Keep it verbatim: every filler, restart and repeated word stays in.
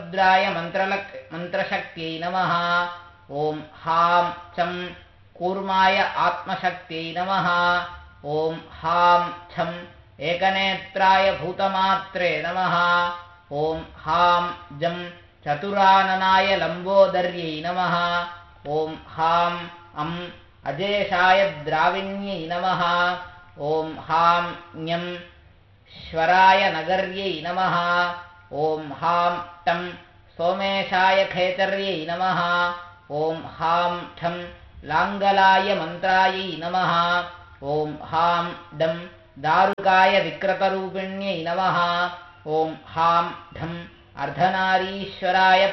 वीरभद्राय मन्त्रलक् मन्त्रशक्त्यै नमः। ॐ हां चं कूर्माय आत्मशक्त्यै नमः। ॐ हां छं एकनेत्राय भूतमात्रे नमः। ॐ हां जं चतुराननाय लम्बोदर्यै नमः। ॐ हां अं अजेशाय द्राविण्यै नमः। ॐ हां ञं श्वराय नगर्यै नमः। ॐ हां टं सोमेशाय खेतर्यै नमः। ॐ हां ठं लाङ्गलाय मन्त्रायै नमः। ॐ हां डं दारुकाय विकृतरूपिण्यै नमः। ॐ हां ढं अर्धनारीश्वराय